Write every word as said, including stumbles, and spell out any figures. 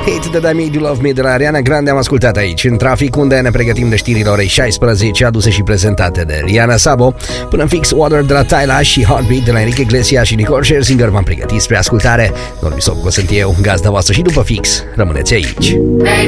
Hate That I Made You Love Me de la Ariana Grande am ascultat aici, în trafic, unde ne pregătim de știrile orei șaisprezece, aduse și prezentate de Rihanna Sabo. Până în fix, Water de la Tyla și Heartbeat de la Enrique Iglesias și Nicole Scherzinger v-am pregătit spre ascultare. Normi Sopco sunt eu, gazda voastră, și după fix rămâneți aici.